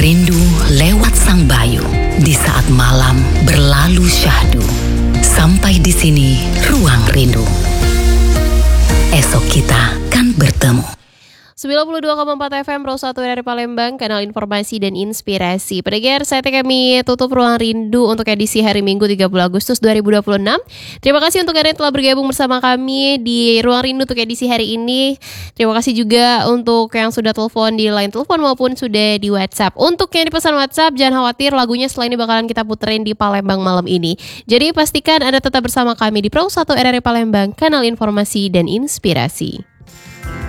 Rindu lewat sang bayu, di saat malam berlalu syahdu. Sampai di sini ruang rindu. Esok kita kan bertemu. 92,4 FM Pro 1 dari Palembang, kanal informasi dan inspirasi. Pendengar, saatnya kami tutup ruang rindu untuk edisi hari Minggu 30 Agustus 2026. Terima kasih untuk Anda yang telah bergabung bersama kami di ruang rindu untuk edisi hari ini. Terima kasih juga untuk yang sudah telepon di line telepon maupun sudah di WhatsApp. Untuk yang di pesan WhatsApp, jangan khawatir, lagunya setelah ini bakalan kita puterin di Palembang malam ini. Jadi pastikan Anda tetap bersama kami di Pro 1 RRI Palembang, kanal informasi dan inspirasi.